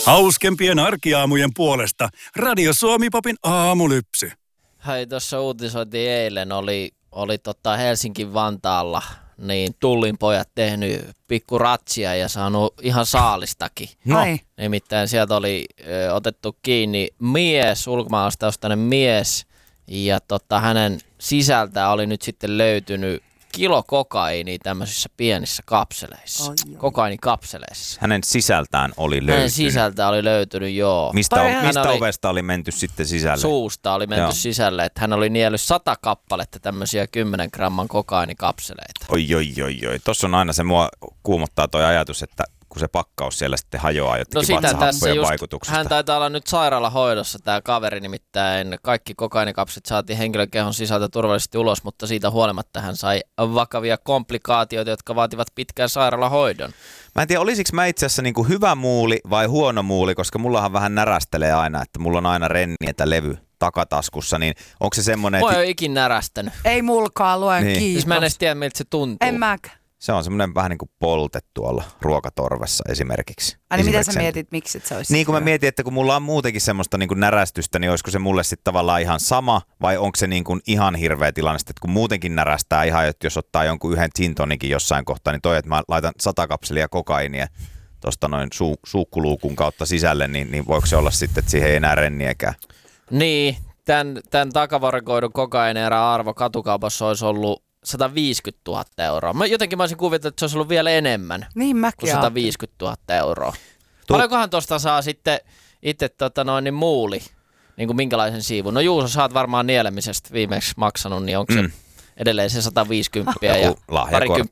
Hauskempien arkiaamujen puolesta Radio Suomi-popin aamulypsy. Hei, tuossa uutisoitiin eilen, oli Helsinki-Vantaalla, niin Tullin pojat tehnyt pikku ratsia ja saanut ihan saalistakin. No. Nimittäin sieltä oli otettu kiinni ulkomaalaistaustainen mies, ja hänen sisältään oli nyt sitten löytynyt kilo kokaiinia tämmöisissä pienissä kapseleissa. Kokainikapseleissa. Hänen sisältään oli löytynyt. Hänen sisältään oli löytynyt, joo. Mistä ovesta oli menty sitten sisälle? Suusta oli menty sisälle, että hän oli niellyt 100 kappaletta tämmöisiä 10 gramman kokainikapseleita. Oi. Tuossa on aina se, mua kuumottaa toi ajatus, että kun se pakkaus siellä sitten hajoaa jotenkin vatsahappojen vaikutuksesta. Hän taitaa olla nyt sairaalahoidossa, tämä kaveri, nimittäin kaikki kokainikapset saatiin henkilökehon sisältä turvallisesti ulos, mutta siitä huolimatta hän sai vakavia komplikaatioita, jotka vaativat pitkän sairaalahoidon. Mä en tiedä, olisiko mä itse asiassa niin kuin hyvä muuli vai huono muuli, koska mullahan vähän närästelee aina, että mulla on aina rennientä levy takataskussa, niin onko se semmoinen... Mä en ole ikin närästänyt. Ei mulkaan, luen Niin. kiitos. Siis mä en edes tiedä, miltä se tuntuu. En mäkään. Se on semmoinen vähän niin kuin polte tuolla ruokatorvessa esimerkiksi. Niin mitä sä mietit, miksi se olisi? Niin kuin mä mietin, että kun mulla on muutenkin semmoista niin kuin närästystä, niin olisiko se mulle sitten tavallaan ihan sama, vai onko se niin kuin ihan hirveä tilanne, että kun muutenkin närästää ihan, että jos ottaa jonkun yhden gin tonikin jossain kohtaa, niin toi, että mä laitan 100 kapselia kokainia tuosta noin suukkuluukun kautta sisälle, niin voiko se olla sitten, että siihen ei enää renniäkään? Niin, tämän takavarikoidun kokaineerän arvo katukaupassa olisi ollut 150 000 euroa. Mä olisin kuvitellut, että se olisi ollut vielä enemmän niin kuin 150 000 euroa. Paljonkohan tuosta saa sitten itse niin muuli, niin kuin minkälaisen siivun? No Juuso, sä oot varmaan nielemisestä viimeksi maksanut, niin onko se edelleen se 150 ja